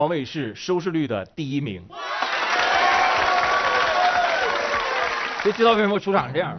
黄卫视收视率的第1名。谁知道为什么出场是这样？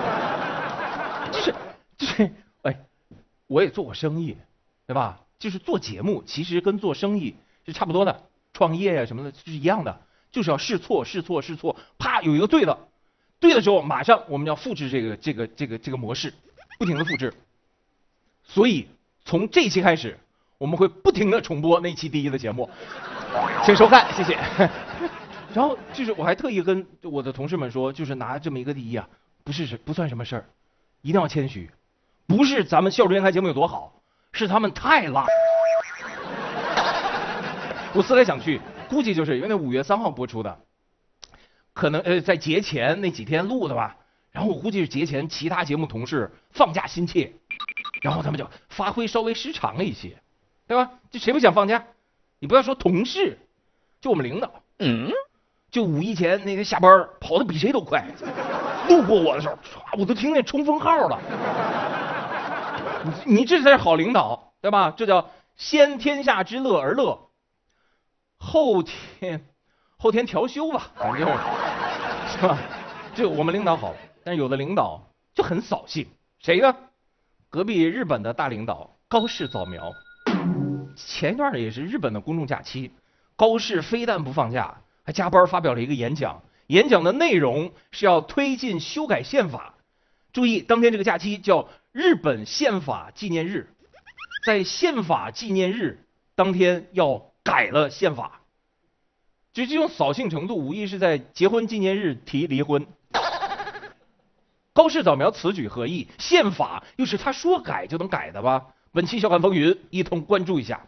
就是，哎，我也做过生意，对吧？就是做节目，其实跟做生意是差不多的，创业呀什么的是一样的，就是要试错，啪有一个对的时候，马上我们要复制这个模式，不停的复制。所以从这期开始，我们会不停的重播那期第1的节目，请收看，谢谢。然后就是我还特意跟我的同事们说，就是拿这么一个第1啊，不算什么事儿，一定要谦虚，不是咱们笑逐颜开节目有多好，是他们太烂。我思来想去，估计就是因为那5月3号播出的，可能在节前那几天录的吧。然后我估计是节前其他节目同事放假心切，然后他们就发挥稍微失常了一些，对吧？就谁不想放假？你不要说同事，就我们领导，就5一前那个下班跑得比谁都快，路过我的时候，我都听见冲锋号了。你这才是好领导，对吧？这叫先天下之乐而乐，后天调休吧，反正是吧？就我们领导好，但是有的领导就很扫兴。谁呢？隔壁日本的大领导高市早苗。前一段也是日本的公众假期，高市非但不放假，还加班发表了一个演讲。演讲的内容是要推进修改宪法。注意，当天这个假期叫日本宪法纪念日，在宪法纪念日当天要改了宪法。就这种扫兴程度，无疑是在结婚纪念日提离婚。高市早苗此举何意？宪法又是他说改就能改的吧？本期笑看风云，一同关注一下。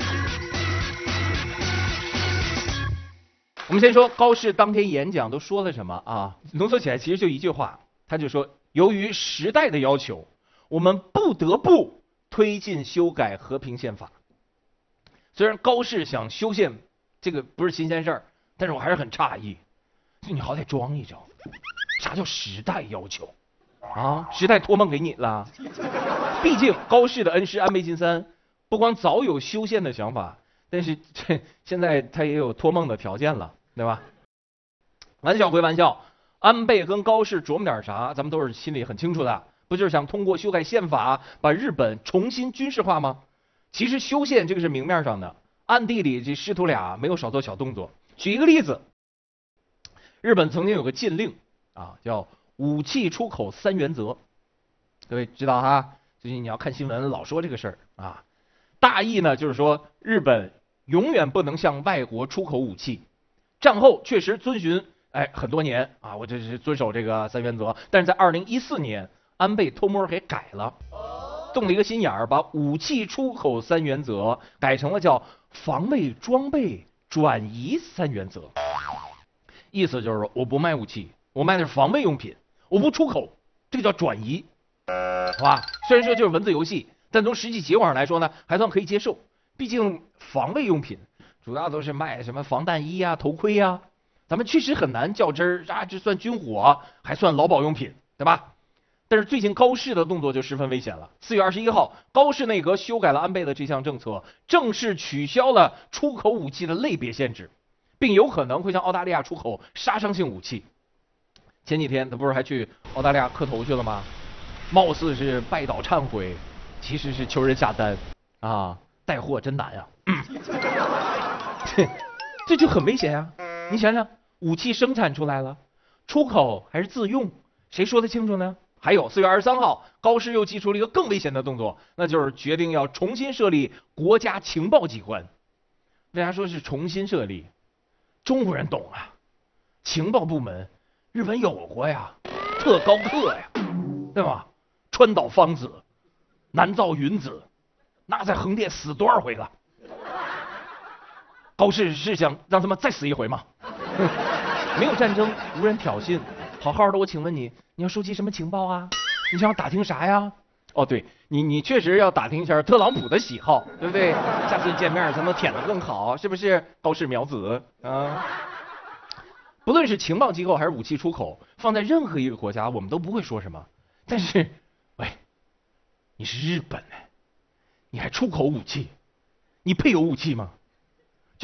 我们先说高市当天演讲都说了什么啊？浓缩起来其实就一句话，他就说：由于时代的要求，我们不得不推进修改和平宪法。虽然高市想修宪，这个不是新鲜事儿，但是我还是很诧异，就你好歹装一装，啥叫时代要求啊？时代托梦给你了？毕竟高市的恩师安倍晋三不光早有修宪的想法，但是现在他也有托梦的条件了，对吧？玩笑归玩笑，安倍跟高市琢磨点啥，咱们都是心里很清楚的，不就是想通过修改宪法把日本重新军事化吗？其实修宪这个是明面上的，暗地里这师徒俩没有少做小动作。举一个例子，日本曾经有个禁令啊，叫武器出口3原则，各位知道哈？最近你要看新闻老说这个事儿啊，大意呢就是说日本永远不能向外国出口武器。战后确实遵循很多年啊，我这是遵守这个3原则，但是在2014年，安倍偷摸给改了，动了一个心眼儿，把武器出口3原则改成了叫防卫装备转移3原则。意思就是说，我不卖武器，我卖的是防卫用品，我不出口，这个叫转移，好吧？虽然说就是文字游戏，但从实际结果上来说呢，还算可以接受。毕竟防卫用品主要都是卖什么防弹衣啊、头盔啊，咱们确实很难较真儿啊，这算军火还算劳保用品，对吧？但是最近高市的动作就十分危险了。4月21号，高市内阁修改了安倍的这项政策，正式取消了出口武器的类别限制，并有可能会向澳大利亚出口杀伤性武器。前几天他不是还去澳大利亚磕头去了吗？貌似是拜倒忏悔，其实是求人下单啊，带货真难啊。这就很危险啊！你想想，武器生产出来了，出口还是自用，谁说得清楚呢？还有4月23号，高市又祭出了一个更危险的动作，那就是决定要重新设立国家情报机关。为啥说是重新设立？中国人懂啊，情报部门日本有过呀，特高课呀，对吧？川岛芳子、南诏云子，那在横店死多少回了？高市是想让他们再死一回吗？没有战争，无人挑衅，好好的，我请问你，你要收集什么情报啊？你想要打听啥呀？哦，对，你确实要打听一下特朗普的喜好，对不对？下次见面才能舔得更好，是不是？高市苗子啊。不论是情报机构还是武器出口，放在任何一个国家，我们都不会说什么。但是，喂，你是日本，你还出口武器，你配有武器吗？